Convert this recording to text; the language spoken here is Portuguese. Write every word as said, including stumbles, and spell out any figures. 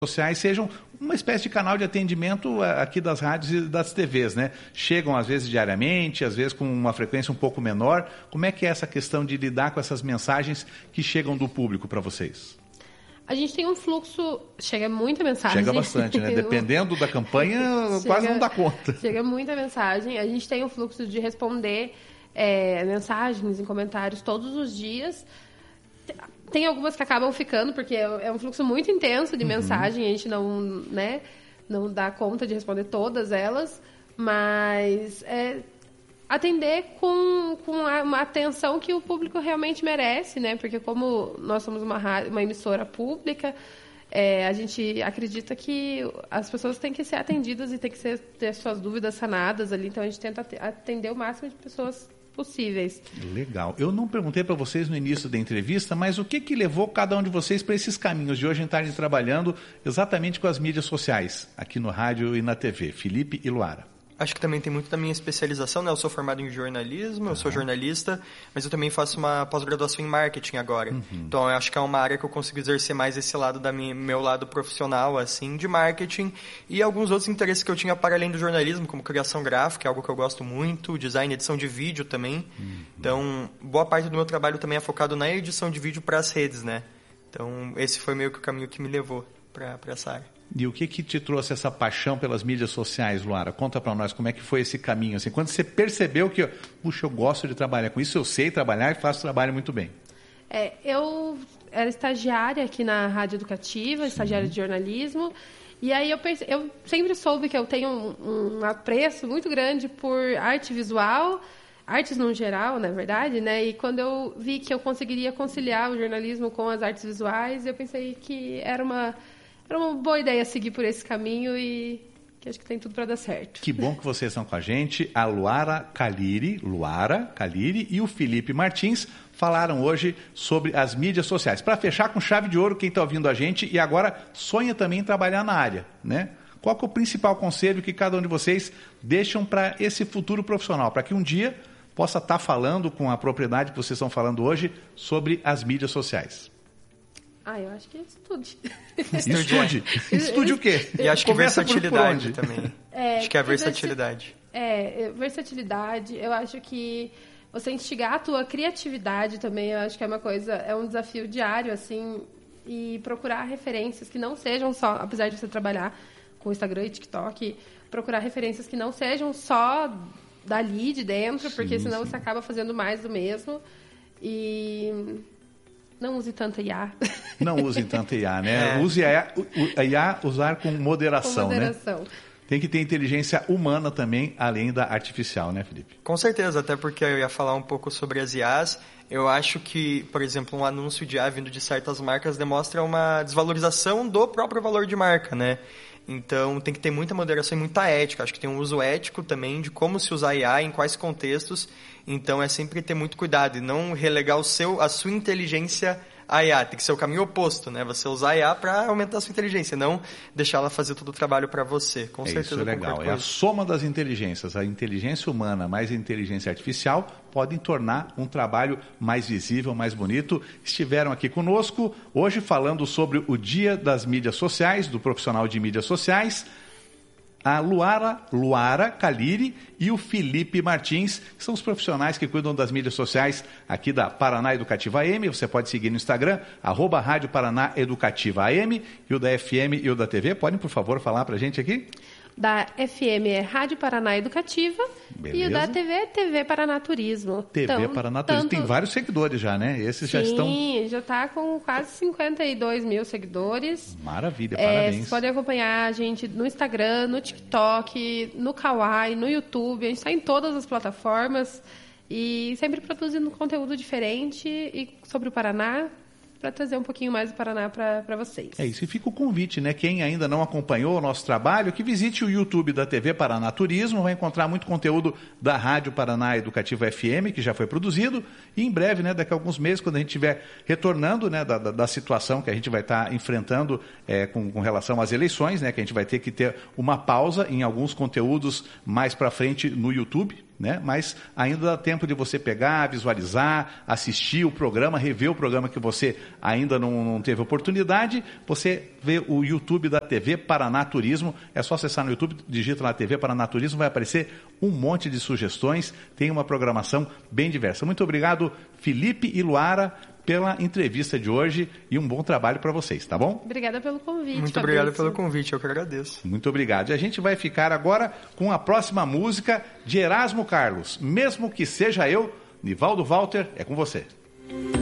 sociais sejam uma espécie de canal de atendimento aqui das rádios e das T Vs, né? Chegam às vezes diariamente, às vezes com uma frequência um pouco menor. Como é que é essa questão de lidar com essas mensagens que chegam do público para vocês? A gente tem um fluxo, chega muita mensagem. Chega bastante, né? Dependendo da campanha, chega, quase não dá conta. Chega muita mensagem. A gente tem um fluxo de responder é, mensagens e comentários todos os dias. Tem algumas que acabam ficando, porque é um fluxo muito intenso de mensagem, uhum. A gente não, né, não dá conta de responder todas elas, mas é, atender com, com uma atenção que o público realmente merece, né? Porque como nós somos uma, uma emissora pública, é, a gente acredita que as pessoas têm que ser atendidas e têm que ser, ter suas dúvidas sanadas ali, então a gente tenta atender o máximo de pessoas possíveis. Legal. Eu não perguntei para vocês no início da entrevista, mas o que, que levou cada um de vocês para esses caminhos de hoje estarem trabalhando exatamente com as mídias sociais, aqui no rádio e na T V? Felipe e Luara. Acho que também tem muito da minha especialização, né? Eu sou formado em jornalismo, eu sou jornalista, mas eu também faço uma pós-graduação em marketing agora. Uhum. Então, eu acho que é uma área que eu consigo exercer mais esse lado da minha, meu lado profissional, assim, de marketing, e alguns outros interesses que eu tinha para além do jornalismo, como criação gráfica, algo que eu gosto muito, design, edição de vídeo também. Uhum. Então, boa parte do meu trabalho também é focado na edição de vídeo para as redes, né? Então, esse foi meio que o caminho que me levou para essa área. E o que, que te trouxe essa paixão pelas mídias sociais, Luara? Conta para nós como é que foi esse caminho. Assim, quando você percebeu que, puxa, eu gosto de trabalhar com isso, eu sei trabalhar e faço o trabalho muito bem. É, eu era estagiária aqui na Rádio Educativa, Sim. estagiária de jornalismo. E aí eu, perce... eu sempre soube que eu tenho um, um apreço muito grande por arte visual, artes no geral, na verdade, né? E quando eu vi que eu conseguiria conciliar o jornalismo com as artes visuais, eu pensei que era uma... Era uma boa ideia seguir por esse caminho e que acho que tem tudo para dar certo. Que bom que vocês estão com a gente. A Luara Caliri, Luara Caliri e o Felipe Martins falaram hoje sobre as mídias sociais. Para fechar com chave de ouro, quem está ouvindo a gente e agora sonha também em trabalhar na área, né? Qual que é o principal conselho que cada um de vocês deixam para esse futuro profissional? Para que um dia possa estar falando com a propriedade que vocês estão falando hoje sobre as mídias sociais. Ah, eu acho que estude. Estude. Estude o quê? E acho que Começa versatilidade também. É, acho que é a versatilidade. É, versatilidade. Eu acho que você instigar a tua criatividade também, eu acho que é uma coisa, é um desafio diário, assim, e procurar referências que não sejam só, apesar de você trabalhar com Instagram e TikTok, procurar referências que não sejam só dali de dentro, sim, porque senão sim. você acaba fazendo mais do mesmo. E... não use tanta I A. Não use tanta I A, né? É. Use a I A, a I A usar com moderação, com moderação, né? Tem que ter inteligência humana também, além da artificial, né, Felipe? Com certeza, até porque eu ia falar um pouco sobre as I As. Eu acho que, por exemplo, um anúncio de I A vindo de certas marcas demonstra uma desvalorização do próprio valor de marca, né? Então, tem que ter muita moderação e muita ética. Acho que tem um uso ético também de como se usar I A, em quais contextos. Então, é sempre ter muito cuidado e não relegar o seu, a sua inteligência à I A. Tem que ser o caminho oposto, né? Você usar a I A para aumentar a sua inteligência, não deixar ela fazer todo o trabalho para você. Com é certeza. Isso é legal. É a soma das inteligências. A inteligência humana mais a inteligência artificial podem tornar um trabalho mais visível, mais bonito. Estiveram aqui conosco hoje falando sobre o Dia das Mídias Sociais, do profissional de mídias sociais, a Luara, Luara Caliri e o Felipe Martins, que são os profissionais que cuidam das mídias sociais aqui da Paraná Educativa A M. Você pode seguir no Instagram, arroba Rádio Paraná Educativa A M, e o da F M e o da T V. Podem, por favor, falar para a gente aqui? Da F M é Rádio Paraná Educativa. Beleza. E o da T V é T V Paraná Turismo. T V então, Paraná Turismo. Tanto... Tem vários seguidores já, né? Esses Sim, já estão... Sim, já está com quase cinquenta e dois mil seguidores. Maravilha, é, parabéns. Vocês podem acompanhar a gente no Instagram, no TikTok, no Kawaii, no YouTube. A gente está em todas as plataformas e sempre produzindo conteúdo diferente e sobre o Paraná, para trazer um pouquinho mais do Paraná para vocês. É isso, e fica o convite, né? Quem ainda não acompanhou o nosso trabalho, que visite o YouTube da T V Paraná Turismo, vai encontrar muito conteúdo da Rádio Paraná Educativa F M, que já foi produzido, e em breve, né, daqui a alguns meses, quando a gente estiver retornando, né, da, da, da situação que a gente vai estar tá enfrentando é, com, com relação às eleições, né, que a gente vai ter que ter uma pausa em alguns conteúdos mais para frente no YouTube, né? Mas ainda dá tempo de você pegar, visualizar, assistir o programa, rever o programa que você ainda não, não teve oportunidade. Você vê o YouTube da T V Paraná Turismo, é só acessar no YouTube, digita lá T V Paraná Turismo, vai aparecer um monte de sugestões, tem uma programação bem diversa. Muito obrigado, Felipe e Luara, pela entrevista de hoje e um bom trabalho para vocês, tá bom? Obrigada pelo convite, Muito Fabrício. obrigado pelo convite, eu que agradeço. Muito obrigado. E a gente vai ficar agora com a próxima música de Erasmo Carlos. Mesmo que seja eu, Nivaldo Walter, é com você.